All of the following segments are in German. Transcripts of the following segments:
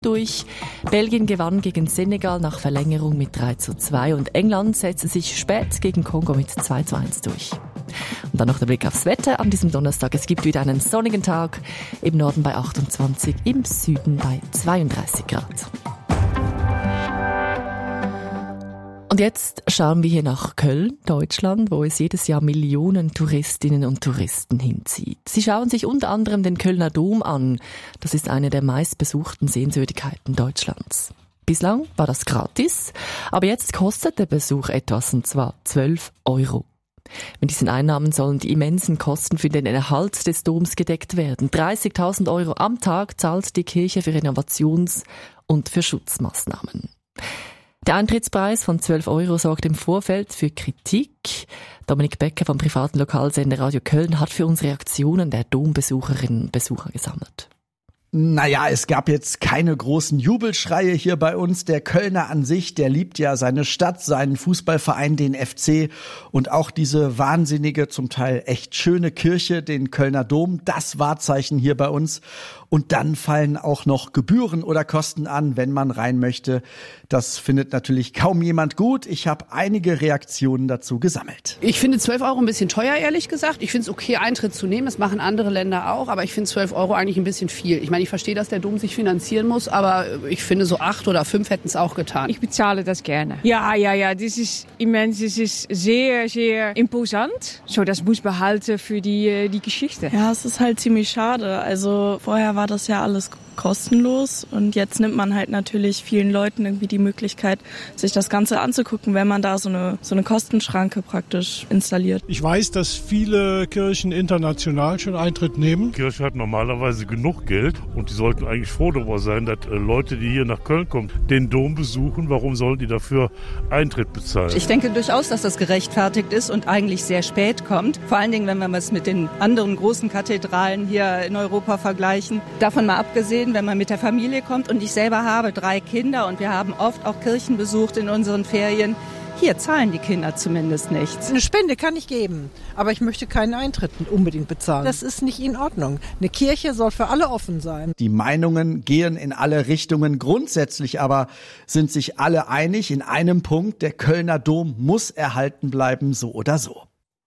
durch. Belgien gewann gegen Senegal nach Verlängerung mit 3:2 und England setzte sich spät gegen Kongo mit 2:1 durch. Und dann noch der Blick aufs Wetter an diesem Donnerstag. Es gibt wieder einen sonnigen Tag, im Norden bei 28, im Süden bei 32 Grad. Und jetzt schauen wir hier nach Köln, Deutschland, wo es jedes Jahr Millionen Touristinnen und Touristen hinzieht. Sie schauen sich unter anderem den Kölner Dom an. Das ist eine der meistbesuchten Sehenswürdigkeiten Deutschlands. Bislang war das gratis, aber jetzt kostet der Besuch etwas, und zwar 12 €. Mit diesen Einnahmen sollen die immensen Kosten für den Erhalt des Doms gedeckt werden. 30.000 € am Tag zahlt die Kirche für Renovations- und für Schutzmaßnahmen. Der Eintrittspreis von 12 € sorgt im Vorfeld für Kritik. Dominik Becker vom privaten Lokalsender Radio Köln hat für uns Reaktionen der Dombesucherinnen und Besucher gesammelt. Naja, es gab jetzt keine großen Jubelschreie hier bei uns. Der Kölner an sich, der liebt ja seine Stadt, seinen Fußballverein, den FC und auch diese wahnsinnige, zum Teil echt schöne Kirche, den Kölner Dom, das Wahrzeichen hier bei uns. Und dann fallen auch noch Gebühren oder Kosten an, wenn man rein möchte. Das findet natürlich kaum jemand gut. Ich habe einige Reaktionen dazu gesammelt. Ich finde 12 € ein bisschen teuer, ehrlich gesagt. Ich finde es okay, Eintritt zu nehmen. Das machen andere Länder auch. Aber ich finde 12 € eigentlich ein bisschen viel. Ich meine, ich verstehe, dass der Dom sich finanzieren muss. Aber ich finde, so 8 oder 5 hätten es auch getan. Ich bezahle das gerne. Ja, das ist immens. Es ist sehr, sehr imposant. So, das muss behalten für die Geschichte. Ja, es ist halt ziemlich schade. Also vorher war das ja alles kostenlos und jetzt nimmt man halt natürlich vielen Leuten irgendwie die Möglichkeit, sich das Ganze anzugucken, wenn man da so eine Kostenschranke praktisch installiert. Ich weiß, dass viele Kirchen international schon Eintritt nehmen. Die Kirche hat normalerweise genug Geld und die sollten eigentlich froh darüber sein, dass Leute, die hier nach Köln kommen, den Dom besuchen. Warum sollen die dafür Eintritt bezahlen? Ich denke durchaus, dass das gerechtfertigt ist und eigentlich sehr spät kommt. Vor allen Dingen, wenn wir es mit den anderen großen Kathedralen hier in Europa vergleichen. Davon mal abgesehen, wenn man mit der Familie kommt, und ich selber habe 3 Kinder und wir haben oft auch Kirchen besucht in unseren Ferien. Hier zahlen die Kinder zumindest nichts. Eine Spende kann ich geben, aber ich möchte keinen Eintritt unbedingt bezahlen. Das ist nicht in Ordnung. Eine Kirche soll für alle offen sein. Die Meinungen gehen in alle Richtungen. Grundsätzlich aber sind sich alle einig in einem Punkt: Der Kölner Dom muss erhalten bleiben, so oder so.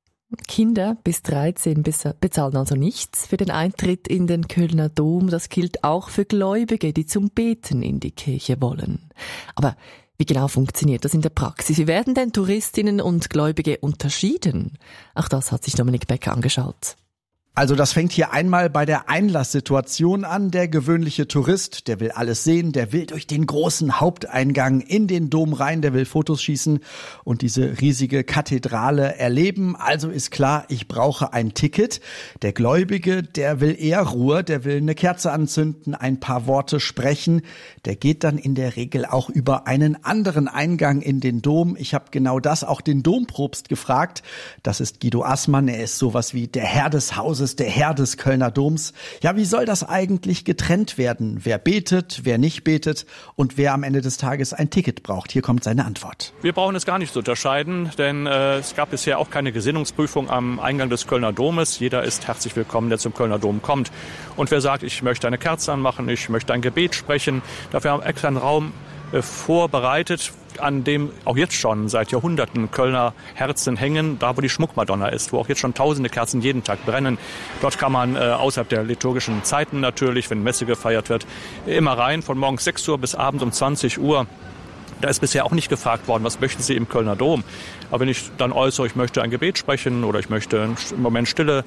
Kinder bis 13 bezahlen also nichts für den Eintritt in den Kölner Dom. Das gilt auch für Gläubige, die zum Beten in die Kirche wollen. Aber wie genau funktioniert das in der Praxis? Wie werden denn Touristinnen und Gläubige unterschieden? Auch das hat sich Dominik Becker angeschaut. Also das fängt hier einmal bei der Einlasssituation an. Der gewöhnliche Tourist, der will alles sehen, der will durch den großen Haupteingang in den Dom rein, der will Fotos schießen und diese riesige Kathedrale erleben. Also ist klar, ich brauche ein Ticket. Der Gläubige, der will eher Ruhe, der will eine Kerze anzünden, ein paar Worte sprechen. Der geht dann in der Regel auch über einen anderen Eingang in den Dom. Ich habe genau das auch den Dompropst gefragt. Das ist Guido Assmann, er ist sowas wie der Herr des Hauses, der Herr des Kölner Doms. Ja, wie soll das eigentlich getrennt werden? Wer betet, wer nicht betet und wer am Ende des Tages ein Ticket braucht? Hier kommt seine Antwort. Wir brauchen es gar nicht zu unterscheiden, denn es gab bisher auch keine Gesinnungsprüfung am Eingang des Kölner Domes. Jeder ist herzlich willkommen, der zum Kölner Dom kommt. Und wer sagt, ich möchte eine Kerze anmachen, ich möchte ein Gebet sprechen, dafür haben wir extra einen Raum vorbereitet, an dem auch jetzt schon seit Jahrhunderten Kölner Herzen hängen, da wo die Schmuckmadonna ist, wo auch jetzt schon tausende Kerzen jeden Tag brennen. Dort kann man außerhalb der liturgischen Zeiten natürlich, wenn Messe gefeiert wird, immer rein, von morgens 6 Uhr bis abends um 20 Uhr. Da ist bisher auch nicht gefragt worden, was möchten Sie im Kölner Dom? Aber wenn ich dann äußere, ich möchte ein Gebet sprechen oder ich möchte einen Moment Stille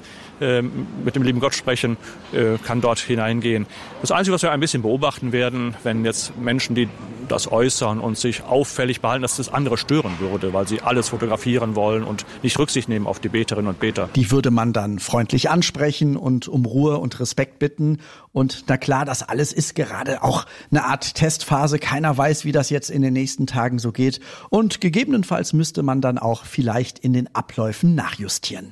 mit dem lieben Gott sprechen, kann dort hineingehen. Das Einzige, was wir ein bisschen beobachten werden, wenn jetzt Menschen, die das äußern und sich auffällig behalten, dass das andere stören würde, weil sie alles fotografieren wollen und nicht Rücksicht nehmen auf die Beterinnen und Beter. Die würde man dann freundlich ansprechen und um Ruhe und Respekt bitten. Und na klar, das alles ist gerade auch eine Art Testphase. Keiner weiß, wie das jetzt in den nächsten Tagen so geht. Und gegebenenfalls müsste man dann auch vielleicht in den Abläufen nachjustieren.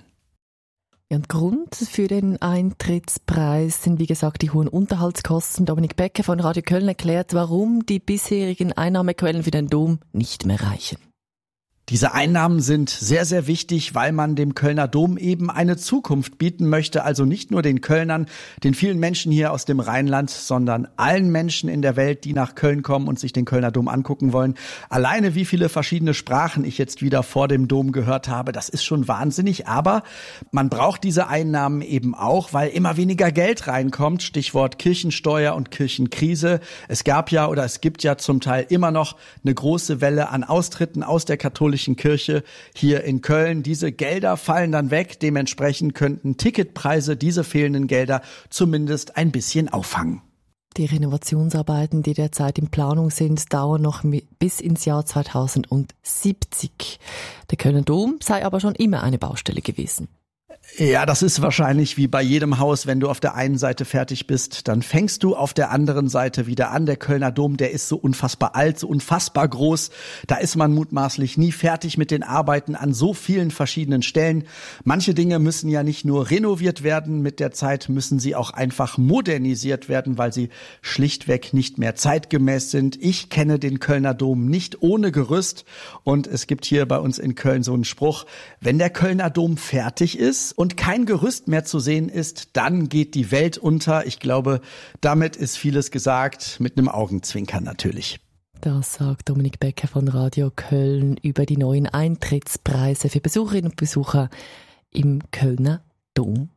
Und Grund für den Eintrittspreis sind, wie gesagt, die hohen Unterhaltskosten. Dominik Becker von Radio Köln erklärt, warum die bisherigen Einnahmequellen für den Dom nicht mehr reichen. Diese Einnahmen sind sehr, sehr wichtig, weil man dem Kölner Dom eben eine Zukunft bieten möchte. Also nicht nur den Kölnern, den vielen Menschen hier aus dem Rheinland, sondern allen Menschen in der Welt, die nach Köln kommen und sich den Kölner Dom angucken wollen. Alleine wie viele verschiedene Sprachen ich jetzt wieder vor dem Dom gehört habe, das ist schon wahnsinnig. Aber man braucht diese Einnahmen eben auch, weil immer weniger Geld reinkommt. Stichwort Kirchensteuer und Kirchenkrise. Es gibt ja zum Teil immer noch eine große Welle an Austritten aus der katholischen Kirche hier in Köln. Diese Gelder fallen dann weg. Dementsprechend könnten Ticketpreise diese fehlenden Gelder zumindest ein bisschen auffangen. Die Renovationsarbeiten, die derzeit in Planung sind, dauern noch bis ins Jahr 2070. Der Kölner Dom sei aber schon immer eine Baustelle gewesen. Ja, das ist wahrscheinlich wie bei jedem Haus, wenn du auf der einen Seite fertig bist, dann fängst du auf der anderen Seite wieder an. Der Kölner Dom, der ist so unfassbar alt, so unfassbar groß. Da ist man mutmaßlich nie fertig mit den Arbeiten an so vielen verschiedenen Stellen. Manche Dinge müssen ja nicht nur renoviert werden, mit der Zeit müssen sie auch einfach modernisiert werden, weil sie schlichtweg nicht mehr zeitgemäß sind. Ich kenne den Kölner Dom nicht ohne Gerüst und es gibt hier bei uns in Köln so einen Spruch: Wenn der Kölner Dom fertig ist und kein Gerüst mehr zu sehen ist, dann geht die Welt unter. Ich glaube, damit ist vieles gesagt, mit einem Augenzwinkern natürlich. Das sagt Dominik Becker von Radio Köln über die neuen Eintrittspreise für Besucherinnen und Besucher im Kölner Dom.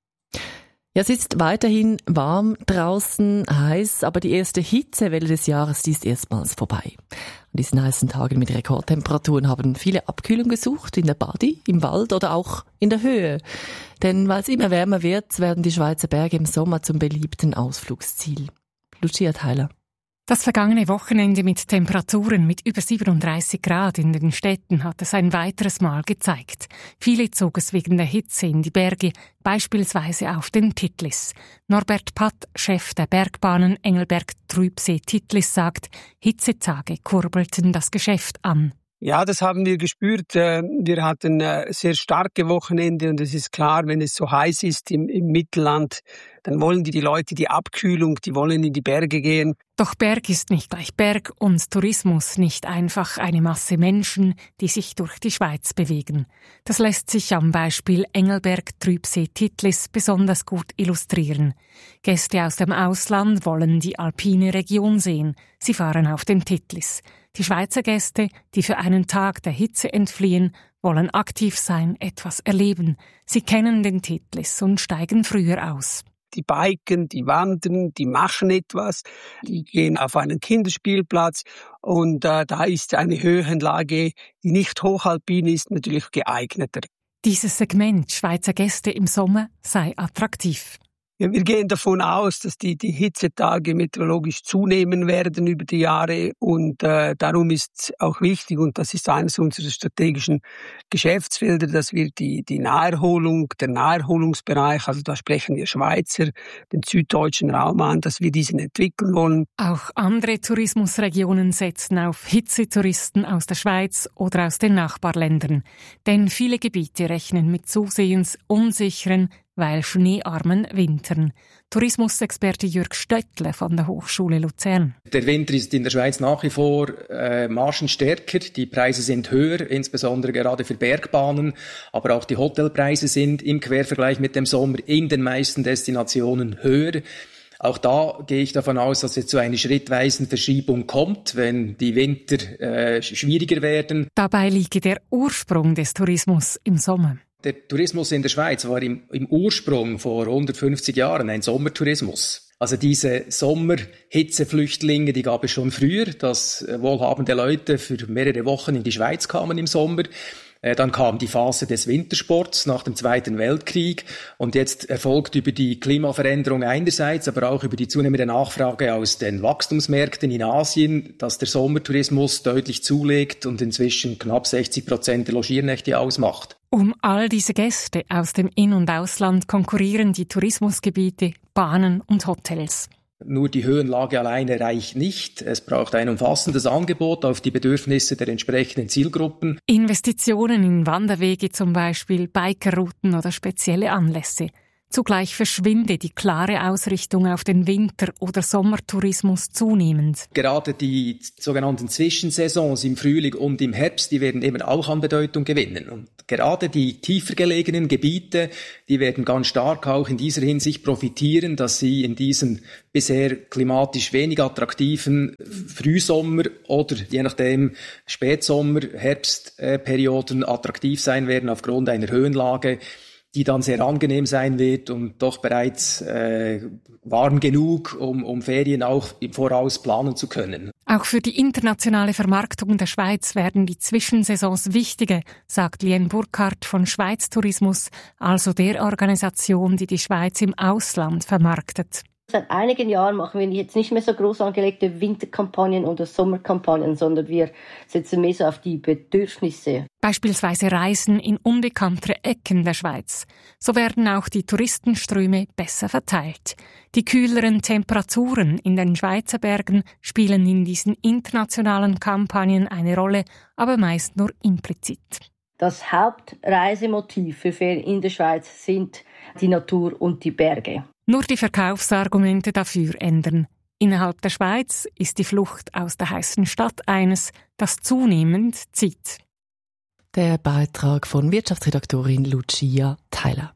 Ja, es ist weiterhin warm draußen, heiß, aber die erste Hitzewelle des Jahres, die ist erstmals vorbei. An diesen heißen Tagen mit Rekordtemperaturen haben viele Abkühlung gesucht, in der Badi, im Wald oder auch in der Höhe. Denn weil es immer wärmer wird, werden die Schweizer Berge im Sommer zum beliebten Ausflugsziel. Lucia Theiler. Das vergangene Wochenende mit Temperaturen mit über 37 Grad in den Städten hat es ein weiteres Mal gezeigt. Viele zog es wegen der Hitze in die Berge, beispielsweise auf den Titlis. Norbert Patt, Chef der Bergbahnen Engelberg-Trübsee-Titlis, sagt, Hitzetage kurbelten das Geschäft an. Ja, das haben wir gespürt. Wir hatten sehr starke Wochenende und es ist klar, wenn es so heiß ist im Mittelland, dann wollen die Leute die Abkühlung, die wollen in die Berge gehen. Doch Berg ist nicht gleich Berg und Tourismus nicht einfach eine Masse Menschen, die sich durch die Schweiz bewegen. Das lässt sich am Beispiel Engelberg-Trübsee-Titlis besonders gut illustrieren. Gäste aus dem Ausland wollen die alpine Region sehen. Sie fahren auf den Titlis. Die Schweizer Gäste, die für einen Tag der Hitze entfliehen, wollen aktiv sein, etwas erleben. Sie kennen den Titlis und steigen früher aus. Die biken, die wandern, die machen etwas, die gehen auf einen Kinderspielplatz und da ist eine Höhenlage, die nicht hochalpin ist, natürlich geeigneter. Dieses Segment Schweizer Gäste im Sommer sei attraktiv. Ja, wir gehen davon aus, dass die Hitzetage meteorologisch zunehmen werden über die Jahre und darum ist auch wichtig, und das ist eines unserer strategischen Geschäftsfelder, dass wir die Naherholung, der Naherholungsbereich, also da sprechen wir Schweizer, den süddeutschen Raum an, dass wir diesen entwickeln wollen. Auch andere Tourismusregionen setzen auf Hitzetouristen aus der Schweiz oder aus den Nachbarländern, denn viele Gebiete rechnen mit zusehends unsicheren, weil schneearmen Wintern. Tourismusexperte Jürg Stöckle von der Hochschule Luzern. Der Winter ist in der Schweiz nach wie vor margenstärker. Die Preise sind höher, insbesondere gerade für Bergbahnen. Aber auch die Hotelpreise sind im Quervergleich mit dem Sommer in den meisten Destinationen höher. Auch da gehe ich davon aus, dass es zu einer schrittweisen Verschiebung kommt, wenn die Winter schwieriger werden. Dabei liege der Ursprung des Tourismus im Sommer. Der Tourismus in der Schweiz war im Ursprung vor 150 Jahren ein Sommertourismus. Also diese Sommerhitzeflüchtlinge, die gab es schon früher, dass wohlhabende Leute für mehrere Wochen in die Schweiz kamen im Sommer. Dann kam die Phase des Wintersports nach dem Zweiten Weltkrieg und jetzt erfolgt über die Klimaveränderung einerseits, aber auch über die zunehmende Nachfrage aus den Wachstumsmärkten in Asien, dass der Sommertourismus deutlich zulegt und inzwischen knapp 60% der Logiernächte ausmacht. Um all diese Gäste aus dem In- und Ausland konkurrieren die Tourismusgebiete, Bahnen und Hotels. Nur die Höhenlage alleine reicht nicht. Es braucht ein umfassendes Angebot auf die Bedürfnisse der entsprechenden Zielgruppen. Investitionen in Wanderwege zum Beispiel, Bikerrouten oder spezielle Anlässe. Zugleich verschwinde die klare Ausrichtung auf den Winter- oder Sommertourismus zunehmend. Gerade die sogenannten Zwischensaisons im Frühling und im Herbst, die werden eben auch an Bedeutung gewinnen. Und gerade die tiefer gelegenen Gebiete, die werden ganz stark auch in dieser Hinsicht profitieren, dass sie in diesen bisher klimatisch wenig attraktiven Frühsommer- oder je nachdem Spätsommer-, Herbstperioden attraktiv sein werden aufgrund einer Höhenlage, die dann sehr angenehm sein wird und doch bereits warm genug, um Ferien auch im Voraus planen zu können. Auch für die internationale Vermarktung der Schweiz werden die Zwischensaisons wichtiger, sagt Lien Burkhardt von Schweiz Tourismus, also der Organisation, die die Schweiz im Ausland vermarktet. Seit einigen Jahren machen wir jetzt nicht mehr so groß angelegte Winterkampagnen oder Sommerkampagnen, sondern wir setzen mehr so auf die Bedürfnisse. Beispielsweise Reisen in unbekanntere Ecken der Schweiz. So werden auch die Touristenströme besser verteilt. Die kühleren Temperaturen in den Schweizer Bergen spielen in diesen internationalen Kampagnen eine Rolle, aber meist nur implizit. Das Hauptreisemotiv für Ferien in der Schweiz sind die Natur und die Berge. Nur die Verkaufsargumente dafür ändern. Innerhalb der Schweiz ist die Flucht aus der heißen Stadt eines, das zunehmend zieht. Der Beitrag von Wirtschaftsredaktorin Lucia Theiler.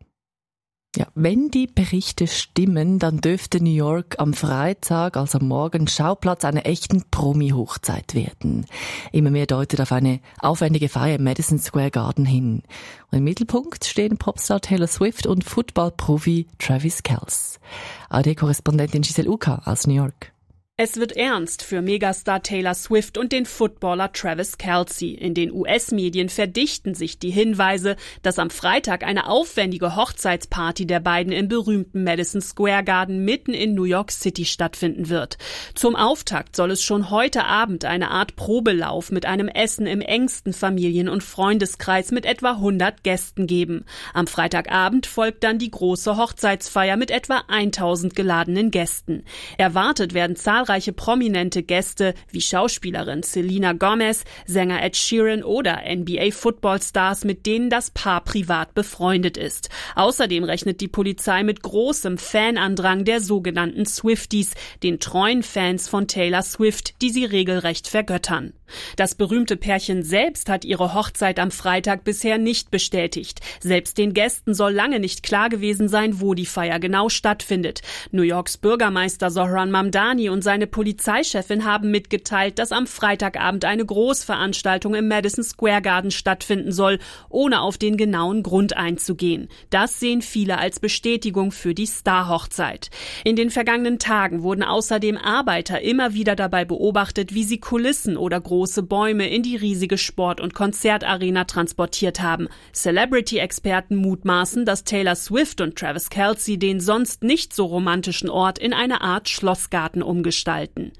Ja, wenn die Berichte stimmen, dann dürfte New York am Freitag, also morgen, Schauplatz einer echten Promi-Hochzeit werden. Immer mehr deutet auf eine aufwendige Feier im Madison Square Garden hin. Und im Mittelpunkt stehen Popstar Taylor Swift und Football-Profi Travis Kelce. ARD-Korrespondentin Giselle Uka aus New York. Es wird ernst für Megastar Taylor Swift und den Footballer Travis Kelce. In den US-Medien verdichten sich die Hinweise, dass am Freitag eine aufwendige Hochzeitsparty der beiden im berühmten Madison Square Garden mitten in New York City stattfinden wird. Zum Auftakt soll es schon heute Abend eine Art Probelauf mit einem Essen im engsten Familien- und Freundeskreis mit etwa 100 Gästen geben. Am Freitagabend folgt dann die große Hochzeitsfeier mit etwa 1000 geladenen Gästen. Erwartet werden zahlreiche prominente Gäste wie Schauspielerin Selena Gomez, Sänger Ed Sheeran oder NBA-Football-Stars, mit denen das Paar privat befreundet ist. Außerdem rechnet die Polizei mit großem Fanandrang der sogenannten Swifties, den treuen Fans von Taylor Swift, die sie regelrecht vergöttern. Das berühmte Pärchen selbst hat ihre Hochzeit am Freitag bisher nicht bestätigt. Selbst den Gästen soll lange nicht klar gewesen sein, wo die Feier genau stattfindet. New Yorks Bürgermeister Zohran Mamdani und seine Polizeichefin haben mitgeteilt, dass am Freitagabend eine Großveranstaltung im Madison Square Garden stattfinden soll, ohne auf den genauen Grund einzugehen. Das sehen viele als Bestätigung für die Star-Hochzeit. In den vergangenen Tagen wurden außerdem Arbeiter immer wieder dabei beobachtet, wie sie Kulissen oder große Bäume in die riesige Sport- und Konzertarena transportiert haben. Celebrity-Experten mutmaßen, dass Taylor Swift und Travis Kelce den sonst nicht so romantischen Ort in eine Art Schlossgarten umgestalten.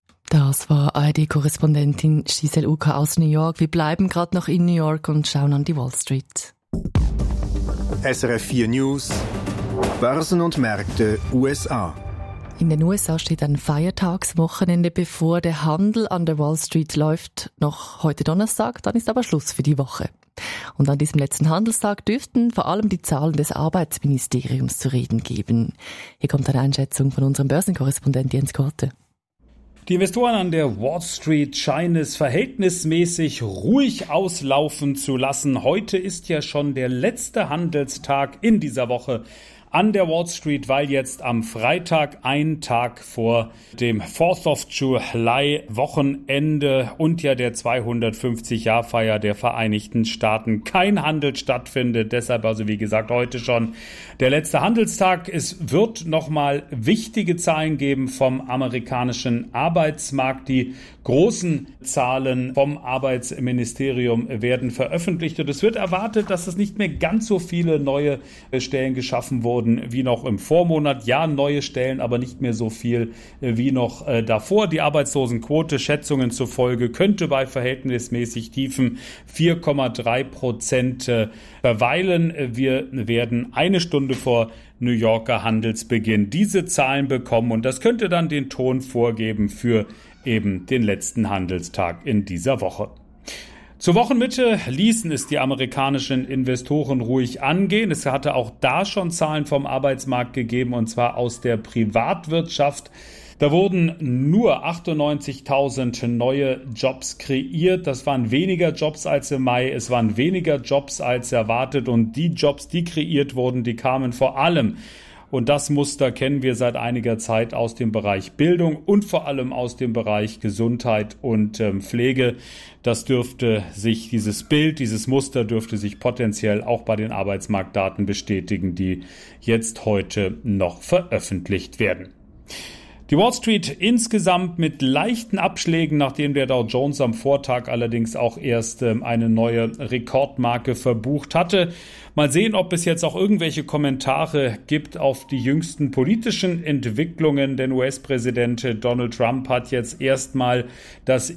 Das war ARD-Korrespondentin Giselle Uka aus New York. Wir bleiben gerade noch in New York und schauen an die Wall Street. SRF 4 News, Börsen und Märkte USA. In den USA steht ein Feiertagswochenende bevor. Der Handel an der Wall Street läuft noch heute Donnerstag, dann ist aber Schluss für die Woche. Und an diesem letzten Handelstag dürften vor allem die Zahlen des Arbeitsministeriums zu reden geben. Hier kommt eine Einschätzung von unserem Börsenkorrespondent Jens Korte. Die Investoren an der Wall Street scheinen es verhältnismäßig ruhig auslaufen zu lassen. Heute ist ja schon der letzte Handelstag in dieser Woche an der Wall Street, weil jetzt am Freitag, ein Tag vor dem 4th of July Wochenende und ja der 250-Jahr-Feier der Vereinigten Staaten kein Handel stattfindet. Deshalb also wie gesagt heute schon der letzte Handelstag. Es wird nochmal wichtige Zahlen geben vom amerikanischen Arbeitsmarkt. Die großen Zahlen vom Arbeitsministerium werden veröffentlicht und es wird erwartet, dass es nicht mehr ganz so viele neue Stellen geschaffen wurden wie noch im Vormonat. Ja, neue Stellen, aber nicht mehr so viel wie noch davor. Die Arbeitslosenquote Schätzungen zufolge könnte bei verhältnismäßig tiefen 4,3% verweilen. Wir werden eine Stunde vor New Yorker Handelsbeginn diese Zahlen bekommen und das könnte dann den Ton vorgeben für eben den letzten Handelstag in dieser Woche. Zur Wochenmitte ließen es die amerikanischen Investoren ruhig angehen. Es hatte auch da schon Zahlen vom Arbeitsmarkt gegeben, und zwar aus der Privatwirtschaft. Da wurden nur 98.000 neue Jobs kreiert. Das waren weniger Jobs als im Mai. Es waren weniger Jobs als erwartet. Und die Jobs, die kreiert wurden, die kamen vor allem, und das Muster kennen wir seit einiger Zeit, aus dem Bereich Bildung und vor allem aus dem Bereich Gesundheit und Pflege. Dieses Bild, dieses Muster dürfte sich potenziell auch bei den Arbeitsmarktdaten bestätigen, die jetzt heute noch veröffentlicht werden. Die Wall Street insgesamt mit leichten Abschlägen, nachdem der Dow Jones am Vortag allerdings auch erst eine neue Rekordmarke verbucht hatte. Mal sehen, ob es jetzt auch irgendwelche Kommentare gibt auf die jüngsten politischen Entwicklungen, denn US-Präsident Donald Trump hat jetzt erstmal das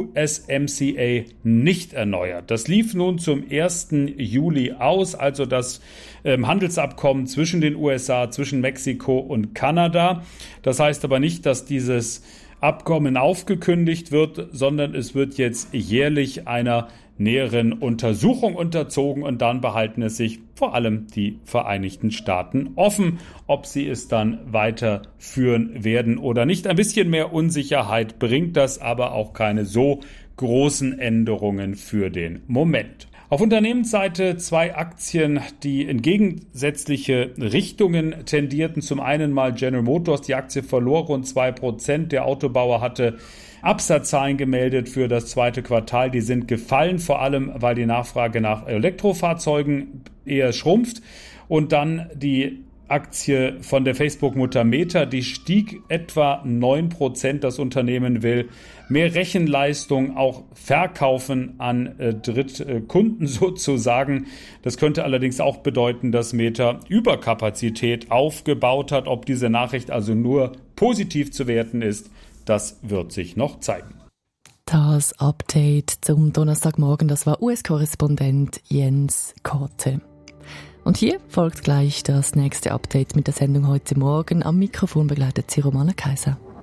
USMCA nicht erneuert. Das lief nun zum 1. Juli aus, also das Handelsabkommen zwischen den USA, zwischen Mexiko und Kanada. Das heißt aber nicht, dass dieses Abkommen aufgekündigt wird, sondern es wird jetzt jährlich einer näheren Untersuchung unterzogen, und dann behalten es sich vor allem die Vereinigten Staaten offen, ob sie es dann weiterführen werden oder nicht. Ein bisschen mehr Unsicherheit bringt das, aber auch keine so großen Änderungen für den Moment. Auf Unternehmensseite 2 Aktien, die in gegensätzliche Richtungen tendierten. Zum einen mal General Motors, die Aktie verlor rund 2%. Der Autobauer hatte Absatzzahlen gemeldet für das zweite Quartal. Die sind gefallen, vor allem weil die Nachfrage nach Elektrofahrzeugen eher schrumpft. Und dann die Aktie von der Facebook-Mutter Meta, die stieg etwa 9%. Das Unternehmen will mehr Rechenleistung auch verkaufen an Drittkunden sozusagen. Das könnte allerdings auch bedeuten, dass Meta Überkapazität aufgebaut hat. Ob diese Nachricht also nur positiv zu werten ist, das wird sich noch zeigen. Das Update zum Donnerstagmorgen, das war US-Korrespondent Jens Korte. Und hier folgt gleich das nächste Update mit der Sendung heute Morgen. Am Mikrofon begleitet sie Romana Kaiser.